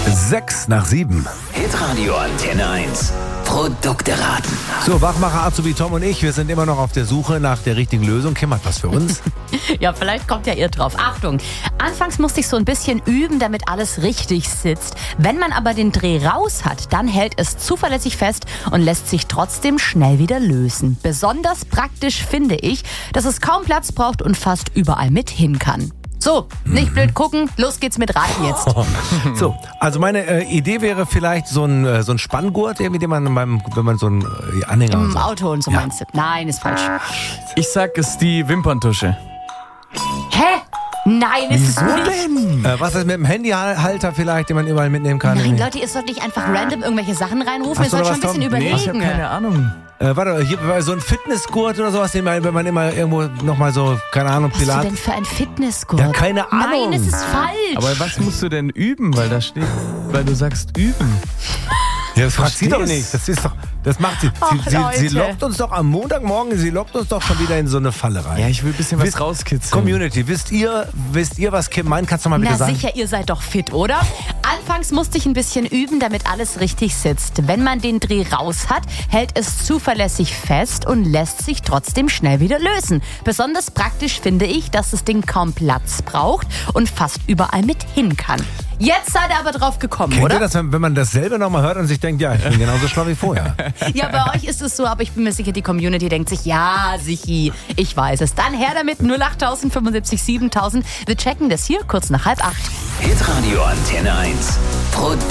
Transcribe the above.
6:06. Hitradio Antenne 1. Produkte raten. So, Wachmacher Azubi Tom und ich, wir sind immer noch auf der Suche nach der richtigen Lösung. Kim hat was für uns. Ja, vielleicht kommt ja ihr drauf. Achtung, anfangs musste ich so ein bisschen üben, damit alles richtig sitzt. Wenn man aber den Dreh raus hat, dann hält es zuverlässig fest und lässt sich trotzdem schnell wieder lösen. Besonders praktisch finde ich, dass es kaum Platz braucht und fast überall mit hin kann. So, nicht blöd gucken, los geht's mit Raten jetzt. So, also meine Idee wäre vielleicht so ein Spanngurt, irgendwie, den man wenn man so einen Anhänger Im so. Auto und so Ja. meinst du? Nein, ist falsch. Ich sag, es ist die Wimperntusche. Hä? Nein, ist es nicht. denn? Was ist mit dem Handyhalter vielleicht, den man überall mitnehmen kann? Nein, Leute, ihr sollt nicht einfach random irgendwelche Sachen reinrufen, ihr Hast du sollt noch schon ein was, bisschen Tom? Ich habe überlegen. keine Ahnung. Warte, hier war so ein Fitnessgurt oder sowas, den man, wenn man immer irgendwo nochmal so, keine Ahnung, Was hast du Pilates. denn für ein Fitnessgurt? Ja, keine Ahnung. Nein, es ist falsch. Aber was musst du denn üben? Weil da steht, weil du sagst üben. Ja, das fragt sie doch Versteh's. nicht. Das ist doch, das macht sie. Ach, Sie Leute. lockt uns doch am Montagmorgen, sie lockt uns doch schon wieder in so eine Falle rein. Ja, ich will ein bisschen was Wisst- rauskitzeln. Community, wisst ihr, was Kim meint? Kannst du mal bitte Na sagen? sicher, ihr seid doch fit, oder? Anfangs musste ich ein bisschen üben, damit alles richtig sitzt. Wenn man den Dreh raus hat, hält es zuverlässig fest und lässt sich trotzdem schnell wieder lösen. Besonders praktisch finde ich, dass das Ding kaum Platz braucht und fast überall mit hin kann. Jetzt seid ihr aber drauf gekommen, Kennt oder? ihr das, wenn man dasselbe nochmal hört und sich denkt, ja, ich bin genauso schlau wie vorher? Ja, bei euch ist es so, aber ich bin mir sicher, die Community denkt sich, ja, sichi, ich weiß es. Dann her damit, 08000 75 7000. Wir checken das hier kurz nach 7:30. Hitradio Antenne 1. Produkte